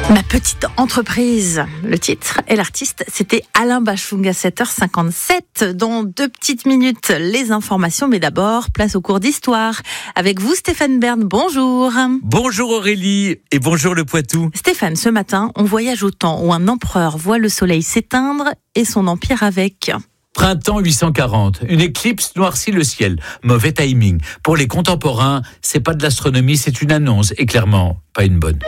Ma petite entreprise, le titre et l'artiste, c'était Alain Bachung à 7h57. Dans 2 petites minutes, les informations, mais d'abord, place au cours d'histoire. Avec vous, Stéphane Bern, bonjour. Bonjour Aurélie et bonjour le Poitou. Stéphane, ce matin, on voyage au temps où un empereur voit le soleil s'éteindre et son empire avec. Printemps 840, une éclipse noircit le ciel. Mauvais timing. Pour les contemporains, c'est pas de l'astronomie, c'est une annonce et clairement pas une bonne.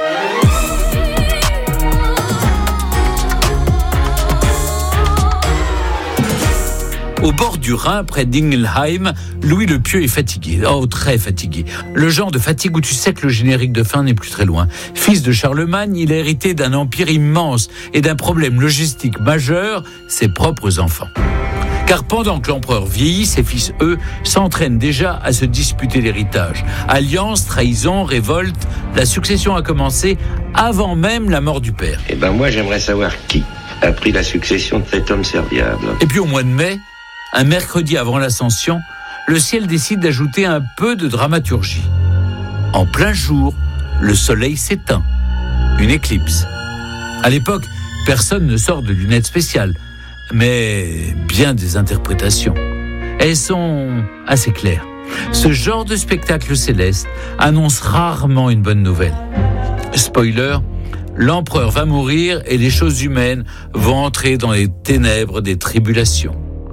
Au bord du Rhin, près d'Ingelheim, Louis le Pieux est fatigué. Oh, très fatigué. Le genre de fatigue où tu sais que le générique de fin n'est plus très loin. Fils de Charlemagne, il a hérité d'un empire immense et d'un problème logistique majeur, ses propres enfants. Car pendant que l'empereur vieillit, ses fils, eux, s'entraînent déjà à se disputer l'héritage. Alliance, trahison, révolte, la succession a commencé avant même la mort du père. Moi, j'aimerais savoir qui a pris la succession de cet homme serviable. Et puis au mois de mai, un mercredi avant l'Ascension, le ciel décide d'ajouter un peu de dramaturgie. En plein jour, le soleil s'éteint. Une éclipse. À l'époque, personne ne sort de lunettes spéciales, mais bien des interprétations. Elles sont assez claires. Ce genre de spectacle céleste annonce rarement une bonne nouvelle. Spoiler, l'empereur va mourir et les choses humaines vont entrer dans les ténèbres des tribulations.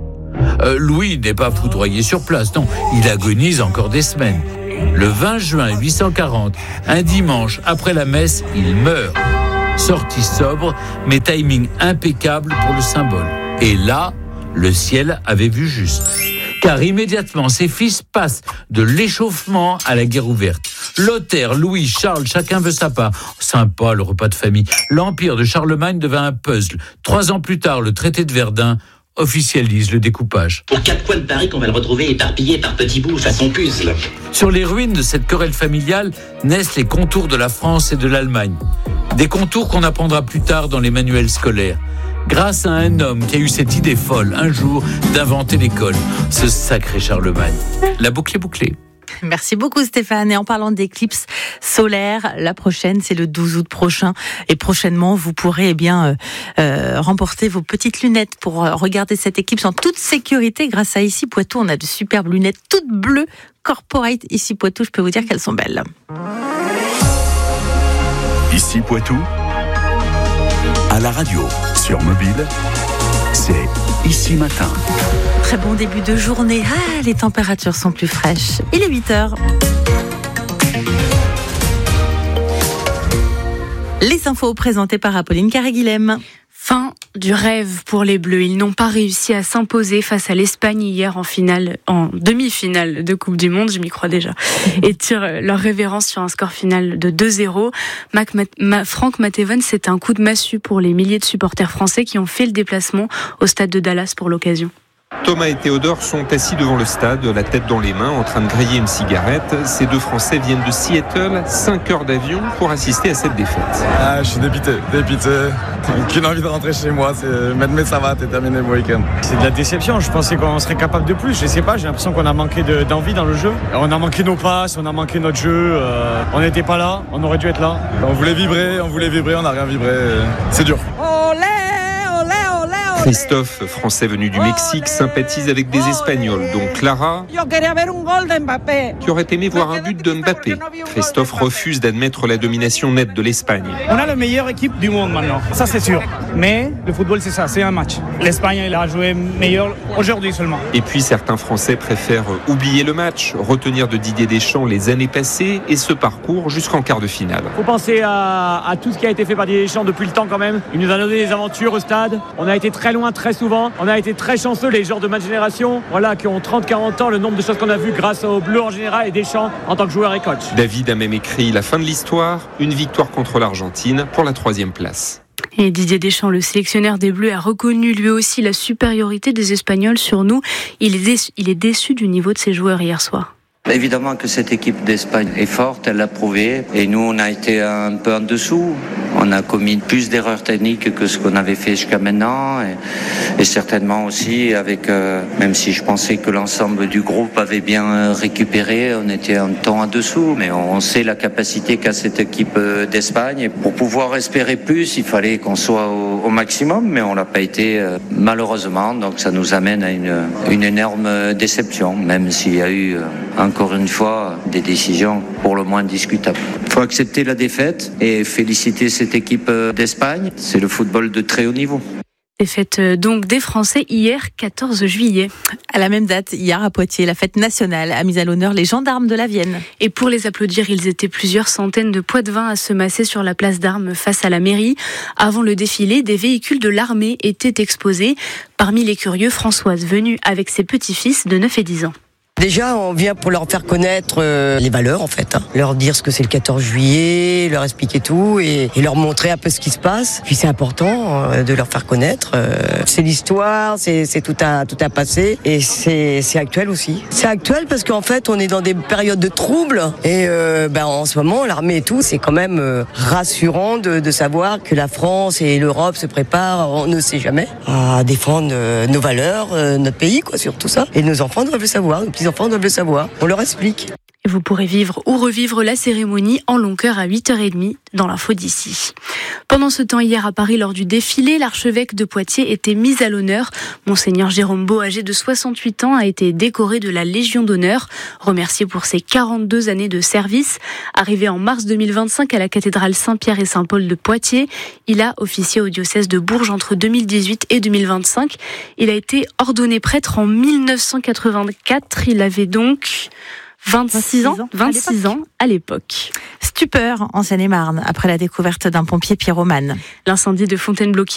Louis n'est pas foudroyé sur place, non, il agonise encore des semaines. Le 20 juin 840, un dimanche après la messe, il meurt. Sortie sobre, mais timing impeccable pour le symbole. Et là, le ciel avait vu juste. Car immédiatement, ses fils passent de l'échauffement à la guerre ouverte. Lothaire, Louis, Charles, chacun veut sa part. Sympa, le repas de famille. L'empire de Charlemagne devint un puzzle. 3 ans plus tard, le traité de Verdun officialise le découpage. Aux 4 coins de Paris qu'on va le retrouver éparpillé par petits bouts façon puzzle. Sur les ruines de cette querelle familiale naissent les contours de la France et de l'Allemagne. Des contours qu'on apprendra plus tard dans les manuels scolaires. Grâce à un homme qui a eu cette idée folle un jour d'inventer l'école, ce sacré Charlemagne. La boucle est bouclée. Merci beaucoup Stéphane. Et en parlant d'éclipse solaire, la prochaine c'est le 12 août prochain. Et prochainement vous pourrez remporter vos petites lunettes pour regarder cette éclipse en toute sécurité. Grâce à Ici Poitou, on a de superbes lunettes toutes bleues corporate. Ici Poitou, je peux vous dire qu'elles sont belles. Ici Poitou, à la radio, sur mobile, c'est Ici Matin. Très bon début de journée. Les températures sont plus fraîches. Il est 8h. Les infos présentées par Apolline Carré-Guilhem. Fin du rêve pour les Bleus. Ils n'ont pas réussi à s'imposer face à l'Espagne hier en demi-finale de Coupe du Monde, je m'y crois déjà, et tirent leur révérence sur un score final de 2-0. Franck Mathéven, c'est un coup de massue pour les milliers de supporters français qui ont fait le déplacement au stade de Dallas pour l'occasion. Thomas et Théodore sont assis devant le stade, la tête dans les mains, en train de griller une cigarette. Ces 2 Français viennent de Seattle, 5 heures d'avion pour assister à cette défaite. Je suis dépité. Qu'une envie de rentrer chez moi, mais ça va, t'es terminé le week-end. C'est de la déception, je pensais qu'on serait capable de plus, je sais pas, j'ai l'impression qu'on a manqué d'envie dans le jeu. On a manqué nos passes, on a manqué notre jeu, on n'était pas là, on aurait dû être là. On voulait vibrer, on n'a rien vibré, c'est dur. Christophe, Français venu du Mexique, sympathise avec des Espagnols, dont Clara, qui aurait aimé voir un but de Mbappé. Christophe refuse d'admettre la domination nette de l'Espagne. On a la meilleure équipe du monde maintenant, ça c'est sûr. Mais le football c'est ça, c'est un match. L'Espagne elle a joué meilleur aujourd'hui seulement. Et puis certains Français préfèrent oublier le match, retenir de Didier Deschamps les années passées et ce parcours jusqu'en quart de finale. Faut penser à tout ce qui a été fait par Didier Deschamps depuis le temps quand même. Il nous a donné des aventures au stade, on a été très loin très souvent, on a été très chanceux les joueurs de ma génération, qui ont 30-40 ans, le nombre de choses qu'on a vues grâce aux Bleus en général et Deschamps en tant que joueur et coach. David a même écrit la fin de l'histoire, une victoire contre l'Argentine pour la 3e place. Et Didier Deschamps, le sélectionneur des Bleus, a reconnu lui aussi la supériorité des Espagnols sur nous. Il est déçu du niveau de ses joueurs hier soir. Évidemment que cette équipe d'Espagne est forte, elle l'a prouvé. Et nous, on a été un peu en dessous. On a commis plus d'erreurs techniques que ce qu'on avait fait jusqu'à maintenant et certainement aussi avec, même si je pensais que l'ensemble du groupe avait bien récupéré, on était un temps en dessous, mais on sait la capacité qu'a cette équipe d'Espagne. Et pour pouvoir espérer plus, il fallait qu'on soit au maximum, mais on l'a pas été malheureusement, donc ça nous amène à une énorme déception, même s'il y a eu encore une fois des décisions pour le moins discutables. Il faut accepter la défaite et féliciter cette équipe d'Espagne. C'est le football de très haut niveau. Défaite donc des Français hier 14 juillet. À la même date, hier à Poitiers, la fête nationale a mis à l'honneur les gendarmes de la Vienne. Et pour les applaudir, ils étaient plusieurs centaines de poids-de-vin à se masser sur la place d'Armes face à la mairie. Avant le défilé, des véhicules de l'armée étaient exposés. Parmi les curieux, Françoise, venue avec ses petits-fils de 9 et 10 ans. Déjà, on vient pour leur faire connaître les valeurs, en fait. Leur dire ce que c'est le 14 juillet, leur expliquer tout et leur montrer un peu ce qui se passe. Puis c'est important de leur faire connaître. C'est l'histoire, c'est tout un passé et c'est actuel aussi. C'est actuel parce qu'en fait, on est dans des périodes de troubles et en ce moment, l'armée et tout, c'est quand même rassurant de savoir que la France et l'Europe se préparent, on ne sait jamais, à défendre nos valeurs, notre pays, quoi, sur tout ça. Et nos enfants doivent le savoir, nos petits-enfants doivent le savoir. On leur explique. Vous pourrez vivre ou revivre la cérémonie en longueur à 8h30 dans l'info d'ici. Pendant ce temps, hier à Paris, lors du défilé, l'archevêque de Poitiers était mis à l'honneur. Monseigneur Jérôme Beau, âgé de 68 ans, a été décoré de la Légion d'honneur, remercié pour ses 42 années de service. Arrivé en mars 2025 à la cathédrale Saint-Pierre et Saint-Paul de Poitiers, il a officié au diocèse de Bourges entre 2018 et 2025. Il a été ordonné prêtre en 1984. Il avait donc 26 ans à l'époque. Stupeur en Seine-et-Marne après la découverte d'un pompier pyromane. L'incendie de Fontainebleau